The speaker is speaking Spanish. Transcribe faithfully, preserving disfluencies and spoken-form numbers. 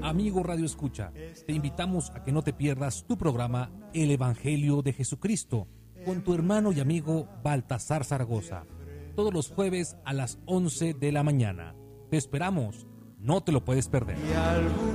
Amigo Radio Escucha, te invitamos a que no te pierdas tu programa El Evangelio de Jesucristo con tu hermano y amigo Baltasar Zaragoza, todos los jueves a las once de la mañana. Te esperamos, no te lo puedes perder.